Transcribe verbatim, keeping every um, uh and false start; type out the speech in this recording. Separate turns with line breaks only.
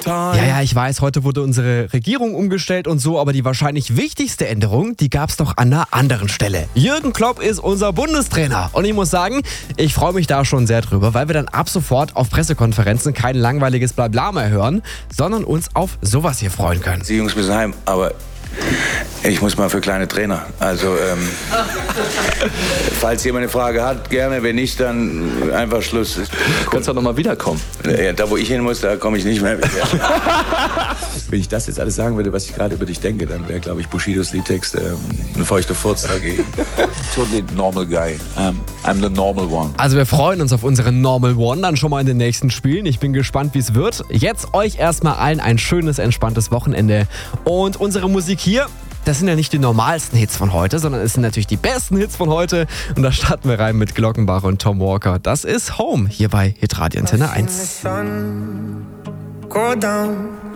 Ja, ja, ich weiß, heute wurde unsere Regierung umgestellt und so, aber die wahrscheinlich wichtigste Änderung, die gab's doch an einer anderen Stelle. Jürgen Klopp ist unser Bundestrainer und ich muss sagen, ich freue mich da schon sehr drüber, weil wir dann ab sofort auf Pressekonferenzen kein langweiliges Blabla mehr hören, sondern uns auf sowas hier freuen können.
Sie Jungs müssen heim, aber ich muss mal für kleine Trainer. Also, ähm, falls jemand eine Frage hat, gerne. Wenn nicht, dann einfach Schluss.
Du kannst doch nochmal wiederkommen.
Ja, da, wo ich hin muss, da komme ich nicht mehr. Wenn ich das jetzt alles sagen würde, was ich gerade über dich denke, dann wäre, glaube ich, Bushidos Liedtext ähm, ein feuchter Furz dagegen.
Totally normal guy. Um, I'm the normal one.
Also wir freuen uns auf unseren Normal One dann schon mal in den nächsten Spielen. Ich bin gespannt, wie es wird. Jetzt euch erstmal allen ein schönes, entspanntes Wochenende. Und unsere Musik hier, das sind ja nicht die normalsten Hits von heute, sondern es sind natürlich die besten Hits von heute. Und da starten wir rein mit Glockenbach und Tom Walker. Das ist Home hier bei Hitradio Antenne eins.